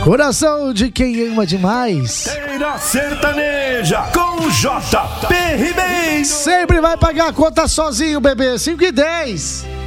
Coração de quem ama demais. Feira Sertaneja com JP Ribeiro. Sempre vai pagar a conta sozinho, bebê. 5 e 10.